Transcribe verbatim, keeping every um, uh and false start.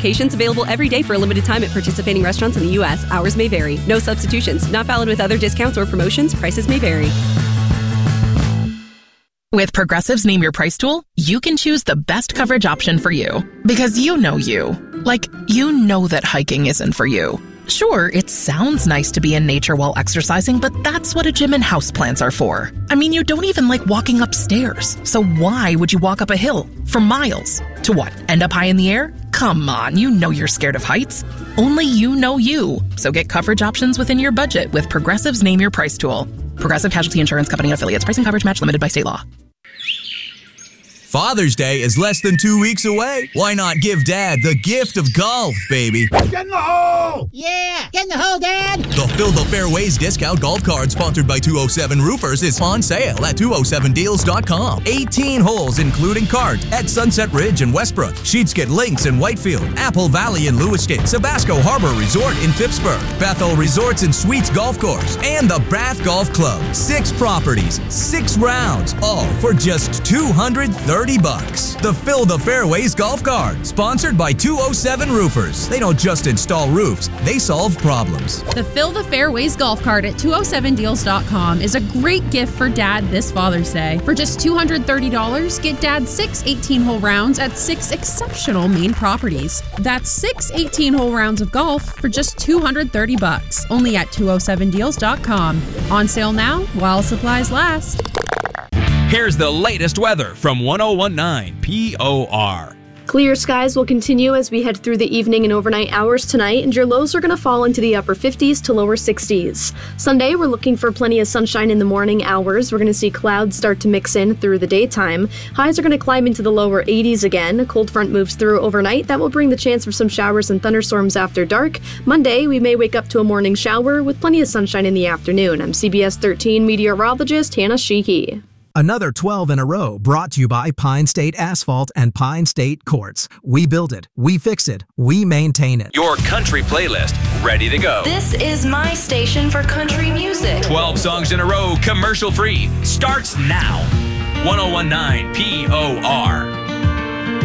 locations available every day for a limited time at participating restaurants in the U S. Hours may vary. No substitutions. Not valid with other discounts or promotions. Prices may vary. With Progressive's Name Your Price tool, you can choose the best coverage option for you. Because you know you. Like, you know that hiking isn't for you. Sure, it sounds nice to be in nature while exercising, but that's what a gym and houseplants are for. I mean, you don't even like walking upstairs. So why would you walk up a hill for miles? To what, end up high in the air? Come on, you know you're scared of heights. Only you know you. So get coverage options within your budget with Progressive's Name Your Price tool. Progressive Casualty Insurance Company and affiliates. Pricing coverage match limited by state law. Father's Day is less than two weeks away. Why not give Dad the gift of golf, baby? Get in the hole! Yeah, get in the hole, Dad! The Fill the Fairways discount golf card sponsored by two oh seven Roofers is on sale at two oh seven deals dot com. eighteen holes including cart at Sunset Ridge in Westbrook, Sheetskin Links in Whitefield, Apple Valley in Lewiston, Sabasco Harbor Resort in Phippsburg, Bethel Resorts and Suites Golf Course, and the Bath Golf Club. Six properties, six rounds, all for just two hundred thirty bucks. The Fill the Fairways golf cart, sponsored by two oh seven Roofers. They don't just install roofs, they solve problems. The Fill the Fairways golf cart at two oh seven deals dot com is a great gift for Dad this Father's Day. For just two hundred thirty dollars, get Dad six eighteen-hole rounds at six exceptional Maine properties. That's six eighteen-hole rounds of golf for just two hundred thirty bucks, only at two oh seven deals dot com. On sale now while supplies last. Here's the latest weather from one oh one point nine P O R. Clear skies will continue as we head through the evening and overnight hours tonight, and your lows are going to fall into the upper fifties to lower sixties. Sunday, we're looking for plenty of sunshine in the morning hours. We're going to see clouds start to mix in through the daytime. Highs are going to climb into the lower eighties again. A cold front moves through overnight. That will bring the chance for some showers and thunderstorms after dark. Monday, we may wake up to a morning shower with plenty of sunshine in the afternoon. I'm C B S thirteen meteorologist Hannah Sheehy. Another twelve in a row brought to you by Pine State Asphalt and Pine State Quartz. We build it, we fix it, we maintain it. Your country playlist, ready to go. This is my station for country music. twelve songs in a row, commercial free, starts now. one oh one point nine P O R.